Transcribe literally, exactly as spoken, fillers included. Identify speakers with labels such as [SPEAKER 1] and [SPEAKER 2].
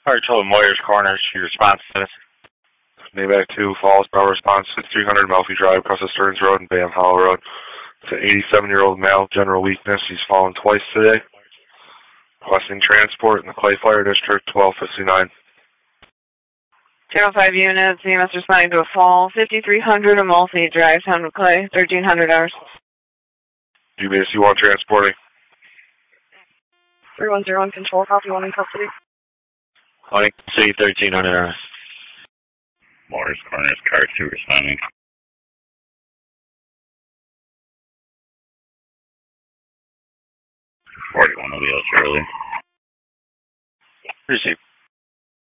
[SPEAKER 1] Alright, told Moyers Corners, your response status.
[SPEAKER 2] Nayback two, Falls, Power Response, sixty-three hundred Melfi Drive, across the Stearns Road and Bayham Hollow Road. It's an eighty-seven-year-old male, general weakness. He's fallen twice today. Requesting transport in the Clay Fire District, twelve fifty-nine.
[SPEAKER 3] zero five units, E M S responding to a fall, fifty-three hundred Amalfi Drive, Town of Clay, thirteen hundred hours.
[SPEAKER 2] G B S U one transporting.
[SPEAKER 3] three one zero one control, copy one in custody.
[SPEAKER 1] Calling C thirteen hundred hours.
[SPEAKER 4] Moyers Corners, car two responding. forty-one will be out shortly.
[SPEAKER 1] Receive.